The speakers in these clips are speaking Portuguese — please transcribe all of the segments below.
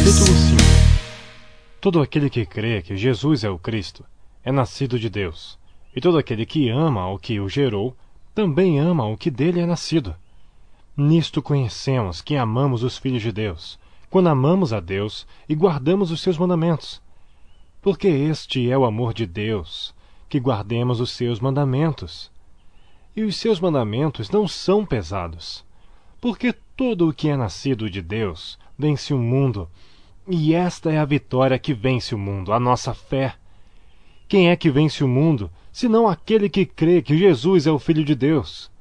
Capítulo 5. Todo aquele que crê que Jesus é o Cristo é nascido de Deus, e todo aquele que ama ao que o gerou também ama o que dele é nascido. Nisto conhecemos que amamos os filhos de Deus, quando amamos a Deus e guardamos os seus mandamentos. Porque este é o amor de Deus, que guardemos os seus mandamentos. E os seus mandamentos não são pesados, porque todo o que é nascido de Deus vence o mundo, e esta é a vitória que vence o mundo, a nossa fé. Quem é que vence o mundo, senão aquele que crê que Jesus é o Filho de Deus?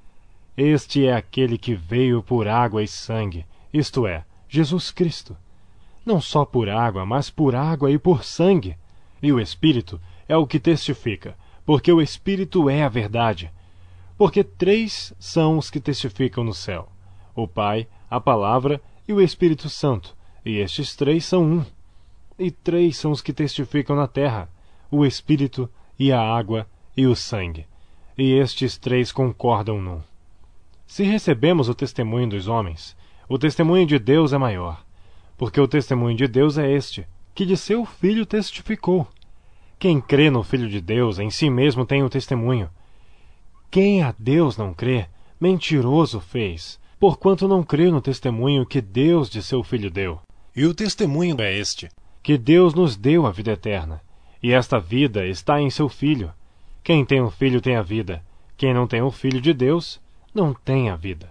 Este é aquele que veio por água e sangue, isto é, Jesus Cristo. Não só por água, mas por água e por sangue. E o Espírito é o que testifica, porque o Espírito é a verdade. Porque 3 são os que testificam no céu: o Pai, a Palavra e o Espírito Santo, e estes 3 são um. E 3 são os que testificam na terra: o Espírito e a água e o sangue. E estes 3 concordam num. Se recebemos o testemunho dos homens, o testemunho de Deus é maior, porque o testemunho de Deus é este, que de seu Filho testificou. Quem crê no Filho de Deus em si mesmo tem o testemunho. Quem a Deus não crê, mentiroso fez, porquanto não crê no testemunho que Deus de seu Filho deu. E o testemunho é este, que Deus nos deu a vida eterna, e esta vida está em seu Filho. Quem tem o Filho tem a vida, quem não tem o Filho de Deus não tem a vida.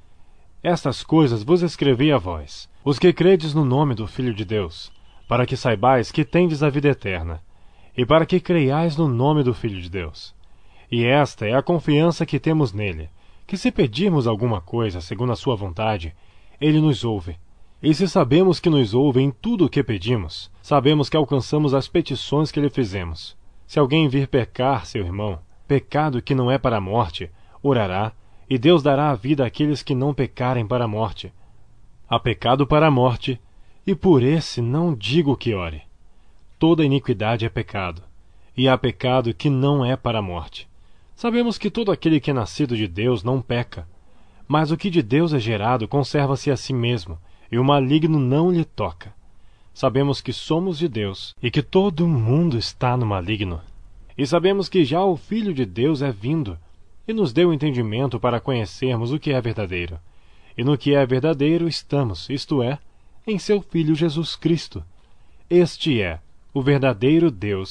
Estas coisas vos escrevi a vós, os que credes no nome do Filho de Deus, para que saibais que tendes a vida eterna, e para que creiais no nome do Filho de Deus. E esta é a confiança que temos nele, que se pedirmos alguma coisa segundo a sua vontade, ele nos ouve. E se sabemos que nos ouve em tudo o que pedimos, sabemos que alcançamos as petições que lhe fizemos. Se alguém vir pecar seu irmão, pecado que não é para a morte, orará, e Deus dará a vida àqueles que não pecarem para a morte. Há pecado para a morte, e por esse não digo que ore. Toda iniquidade é pecado, e há pecado que não é para a morte. Sabemos que todo aquele que é nascido de Deus não peca, mas o que de Deus é gerado conserva-se a si mesmo, e o maligno não lhe toca. Sabemos que somos de Deus, e que todo o mundo está no maligno. E sabemos que já o Filho de Deus é vindo, e nos deu entendimento para conhecermos o que é verdadeiro. E no que é verdadeiro estamos, isto é, em seu Filho Jesus Cristo. Este é o verdadeiro Deus